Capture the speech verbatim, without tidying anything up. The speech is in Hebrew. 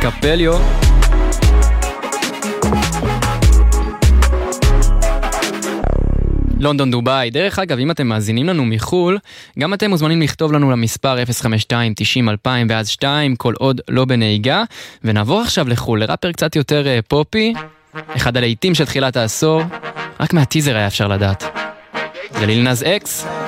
קפליו. לונדון דוביי. דרך אגב, אם אתם מאזינים לנו מחול, גם אתם מוזמנים לכתוב לנו למספר אפס חמש שתיים תשעים אלפיים ואז שתיים, כל עוד לא בנהיגה. ונעבור עכשיו לחול, לראפר קצת יותר פופי, אחד הלהיטים של תחילת העשור, רק מהטיזר היה אפשר לדעת. זה ליל נאז אקס.